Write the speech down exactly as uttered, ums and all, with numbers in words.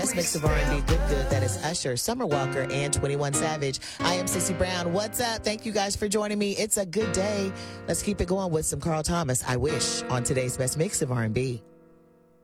best mix of R and B, Good Good. That is Usher, Summer Walker, and twenty-one Savage. I am Sissy Brown. What's up? Thank you guys for joining me. It's a good day. Let's keep it going with some Carl Thomas, I Wish, on today's best mix of R and B.